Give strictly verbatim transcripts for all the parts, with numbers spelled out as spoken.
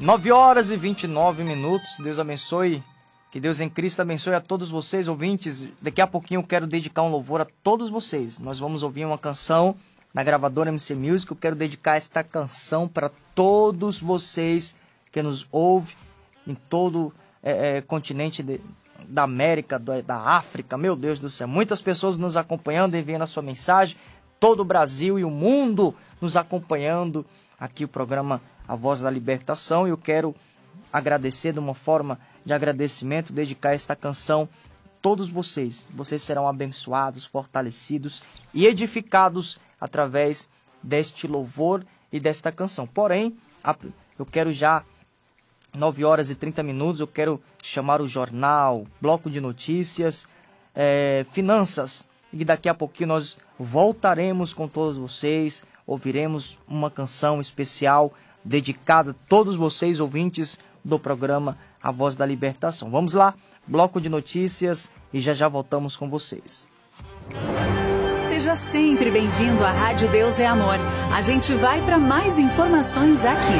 nove horas e vinte e nove minutos. Deus abençoe. Que Deus em Cristo abençoe a todos vocês, ouvintes. Daqui a pouquinho eu quero dedicar um louvor a todos vocês. Nós vamos ouvir uma canção na gravadora M C Music. Eu quero dedicar esta canção para todos vocês que nos ouvem em todo é, é, continente de, da América, do, da África. Meu Deus do céu. Muitas pessoas nos acompanhando, enviando a sua mensagem. Todo o Brasil e o mundo nos acompanhando. Aqui o programa A Voz da Libertação. E eu quero agradecer de uma forma de agradecimento, dedicar esta canção a todos vocês. Vocês serão abençoados, fortalecidos e edificados através deste louvor e desta canção. Porém, eu quero já, nove horas e trinta minutos, eu quero chamar o jornal, bloco de notícias, é, finanças. E daqui a pouquinho nós voltaremos com todos vocês, ouviremos uma canção especial dedicada a todos vocês, ouvintes do programa A Voz da Libertação. Vamos lá, bloco de notícias e já já voltamos com vocês. Seja sempre bem-vindo à Rádio Deus é Amor. A gente vai para mais informações aqui.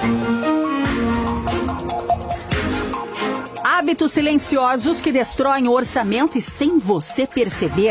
Hábitos silenciosos que destroem o orçamento e sem você perceber.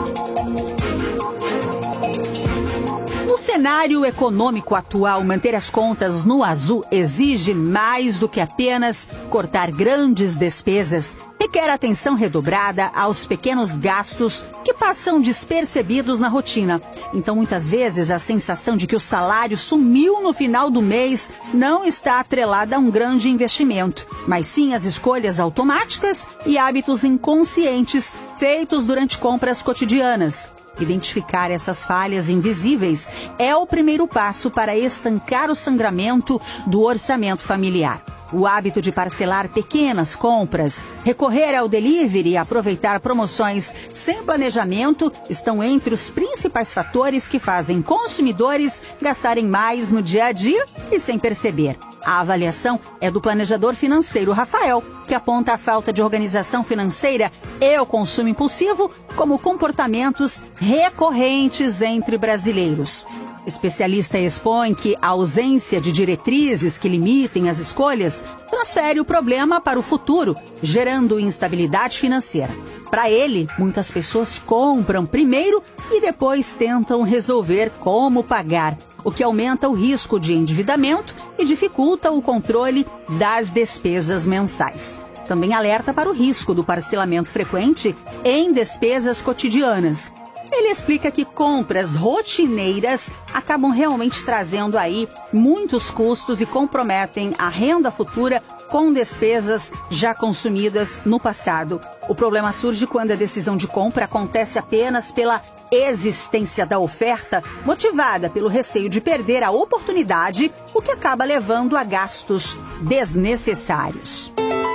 No cenário econômico atual, manter as contas no azul exige mais do que apenas cortar grandes despesas. Requer atenção redobrada aos pequenos gastos que passam despercebidos na rotina. Então, muitas vezes, a sensação de que o salário sumiu no final do mês não está atrelada a um grande investimento, mas sim às escolhas automáticas e hábitos inconscientes feitos durante compras cotidianas. Identificar essas falhas invisíveis é o primeiro passo para estancar o sangramento do orçamento familiar. O hábito de parcelar pequenas compras, recorrer ao delivery e aproveitar promoções sem planejamento estão entre os principais fatores que fazem consumidores gastarem mais no dia a dia e sem perceber. A avaliação é do planejador financeiro Rafael, que aponta a falta de organização financeira e o consumo impulsivo como comportamentos recorrentes entre brasileiros. Especialista expõe que a ausência de diretrizes que limitem as escolhas transfere o problema para o futuro, gerando instabilidade financeira. Para ele, muitas pessoas compram primeiro e depois tentam resolver como pagar, o que aumenta o risco de endividamento e dificulta o controle das despesas mensais. Também alerta para o risco do parcelamento frequente em despesas cotidianas. Ele explica que compras rotineiras acabam realmente trazendo aí muitos custos e comprometem a renda futura com despesas já consumidas no passado. O problema surge quando a decisão de compra acontece apenas pela existência da oferta, motivada pelo receio de perder a oportunidade, o que acaba levando a gastos desnecessários.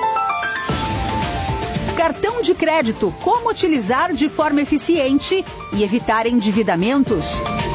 Cartão de crédito, como utilizar de forma eficiente e evitar endividamentos?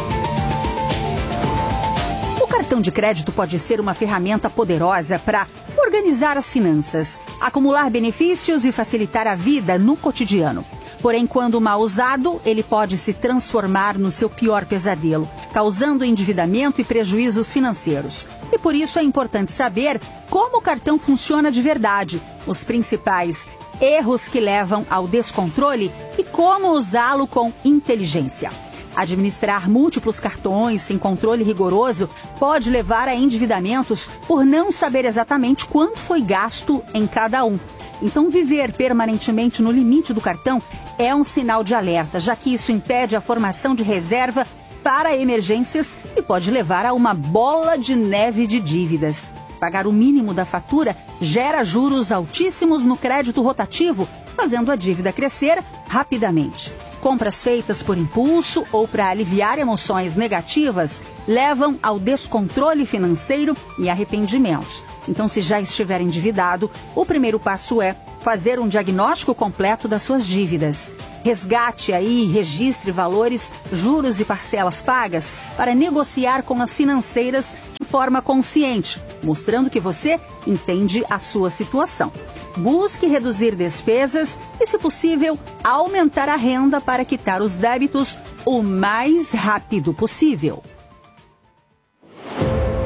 O cartão de crédito pode ser uma ferramenta poderosa para organizar as finanças, acumular benefícios e facilitar a vida no cotidiano. Porém, quando mal usado, ele pode se transformar no seu pior pesadelo, causando endividamento e prejuízos financeiros. E por isso é importante saber como o cartão funciona de verdade, os principais erros que levam ao descontrole e como usá-lo com inteligência. Administrar múltiplos cartões sem controle rigoroso pode levar a endividamentos por não saber exatamente quanto foi gasto em cada um. Então, viver permanentemente no limite do cartão é um sinal de alerta, já que isso impede a formação de reserva para emergências e pode levar a uma bola de neve de dívidas. Pagar o mínimo da fatura gera juros altíssimos no crédito rotativo, fazendo a dívida crescer rapidamente. Compras feitas por impulso ou para aliviar emoções negativas levam ao descontrole financeiro e arrependimentos. Então, se já estiver endividado, o primeiro passo é fazer um diagnóstico completo das suas dívidas. Resgate aí e registre valores, juros e parcelas pagas para negociar com as financeiras de forma consciente, mostrando que você entende a sua situação. Busque reduzir despesas e, se possível, aumentar a renda para quitar os débitos o mais rápido possível. A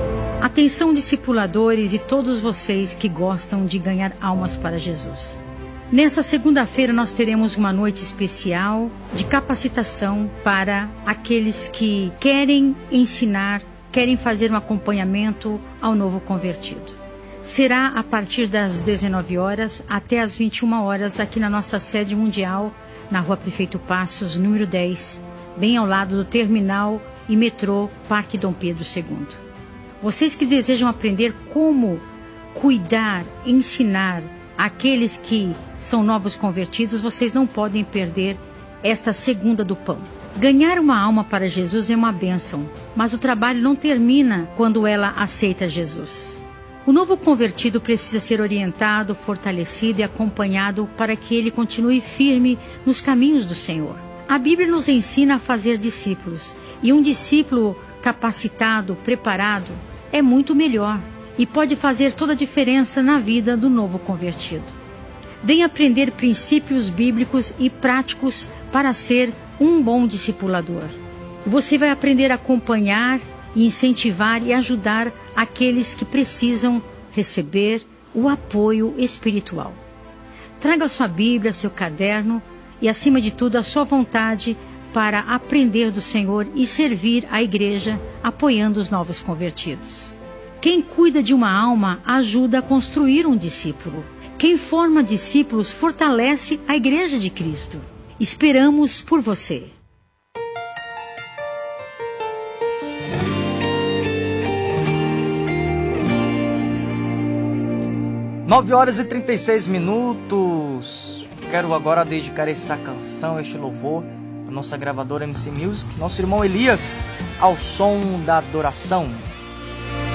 Atenção, discipuladores e todos vocês que gostam de ganhar almas para Jesus. Nessa segunda-feira nós teremos uma noite especial de capacitação para aqueles que querem ensinar, querem fazer um acompanhamento ao novo convertido. Será a partir das dezenove horas até as vinte e uma horas aqui na nossa sede mundial, na Rua Prefeito Passos, número dez, bem ao lado do terminal e metrô Parque Dom Pedro segundo. Vocês que desejam aprender como cuidar, ensinar aqueles que são novos convertidos, vocês não podem perder esta segunda do pão. Ganhar uma alma para Jesus é uma bênção, mas o trabalho não termina quando ela aceita Jesus. O novo convertido precisa ser orientado, fortalecido e acompanhado para que ele continue firme nos caminhos do Senhor. A Bíblia nos ensina a fazer discípulos, e um discípulo capacitado, preparado, é muito melhor e pode fazer toda a diferença na vida do novo convertido. Venha aprender princípios bíblicos e práticos para ser um bom discipulador. Você vai aprender a acompanhar, incentivar e ajudar aqueles que precisam receber o apoio espiritual. Traga sua Bíblia, seu caderno e, acima de tudo, a sua vontade para aprender do Senhor e servir a igreja apoiando os novos convertidos. Quem cuida de uma alma ajuda a construir um discípulo. Quem forma discípulos fortalece a igreja de Cristo. Esperamos por você. nove horas e trinta e seis minutos. Quero agora dedicar essa canção, este louvor, a nossa gravadora M C Music, nosso irmão Elias, ao som da adoração.